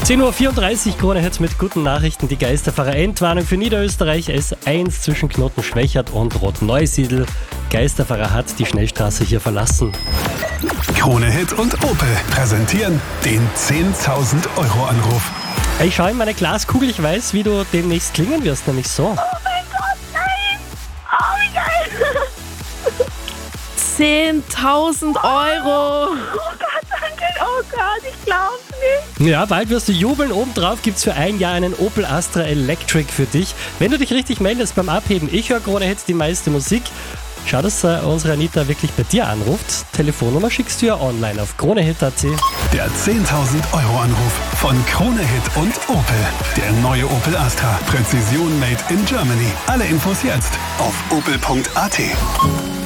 10.34 Uhr, Krone Hit mit guten Nachrichten. Die Geisterfahrer-Endwarnung für Niederösterreich. S1 zwischen Knoten Schwächert und Rotneusiedl. Geisterfahrer hat die Schnellstraße hier verlassen. Krone Hit und Opel präsentieren den 10.000 Euro Anruf. Ich schaue in meine Glaskugel, ich weiß, wie du demnächst klingen wirst, nämlich so. Oh mein Gott, nein! Oh, wie geil! 10.000 Euro! Oh Gott, danke! Oh Gott, ich glaub's nicht! Ja, bald wirst du jubeln. Obendrauf gibt's für ein Jahr einen Opel Astra Electric für dich. Wenn du dich richtig meldest beim Abheben, ich höre Krone Hit die meiste Musik. Schau, dass unsere Anita wirklich bei dir anruft. Telefonnummer schickst du ja online auf kronehit.at. Der 10.000 Euro Anruf von Krone Hit und Opel. Der neue Opel Astra. Präzision made in Germany. Alle Infos jetzt auf opel.at.